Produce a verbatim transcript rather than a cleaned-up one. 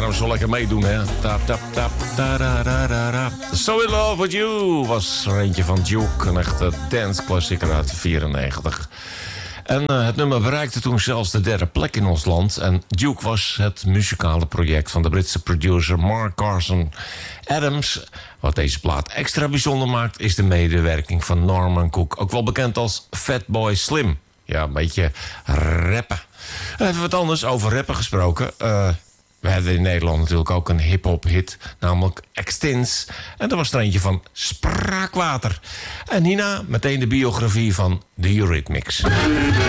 hem zo lekker meedoen, hè. Tap, tap, tap, tarararara. So in Love With You was er eentje van Duke. Een echte dance-klassieker uit vierennegentig. En uh, het nummer bereikte toen zelfs de derde plek in ons land. En Duke was het muzikale project van de Britse producer Mark Carson Adams. Wat deze plaat extra bijzonder maakt, is de medewerking van Norman Cook. Ook wel bekend als Fatboy Slim. Ja, een beetje rappen. Even wat anders over rappen gesproken. Uh, we hadden in Nederland natuurlijk ook een hip-hop hit, namelijk Extins. En dat was er eentje van Spraakwater. En hierna meteen de biografie van The Eurythmics.